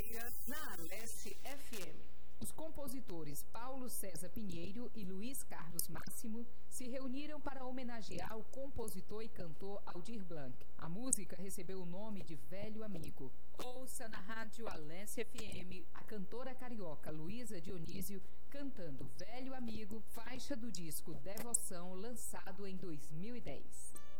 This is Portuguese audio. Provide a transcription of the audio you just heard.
meia na Alesse FM. Os compositores Paulo César Pinheiro e Luiz Carlos Máximo se reuniram para homenagear o compositor e cantor Aldir Blanc. A música recebeu o nome de Velho Amigo. Ouça na Rádio Alesse FM a cantora carioca Luísa Dionísio cantando Velho Amigo, faixa do disco Devoção, lançado em 2010.